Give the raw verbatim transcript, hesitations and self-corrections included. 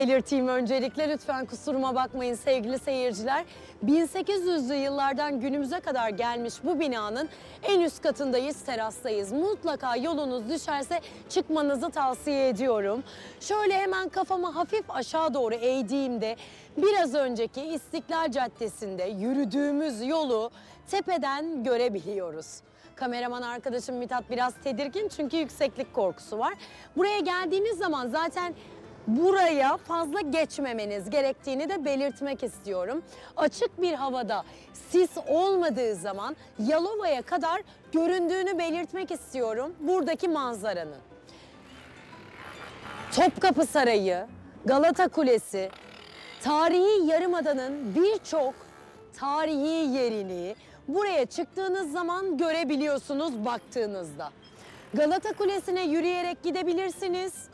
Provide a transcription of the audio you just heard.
Belirteyim öncelikle, lütfen kusuruma bakmayın sevgili seyirciler. bin sekiz yüzlü yıllardan günümüze kadar gelmiş bu binanın en üst katındayız, terastayız. Mutlaka yolunuz düşerse çıkmanızı tavsiye ediyorum. Şöyle hemen kafamı hafif aşağı doğru eğdiğimde biraz önceki İstiklal Caddesi'nde yürüdüğümüz yolu tepeden görebiliyoruz. Kameraman arkadaşım Mithat biraz tedirgin çünkü yükseklik korkusu var. Buraya geldiğiniz zaman zaten buraya fazla geçmemeniz gerektiğini de belirtmek istiyorum. Açık bir havada sis olmadığı zaman Yalova'ya kadar göründüğünü belirtmek istiyorum buradaki manzaranın. Topkapı Sarayı, Galata Kulesi, tarihi Yarımada'nın birçok tarihi yerini buraya çıktığınız zaman görebiliyorsunuz baktığınızda. Galata Kulesi'ne yürüyerek gidebilirsiniz.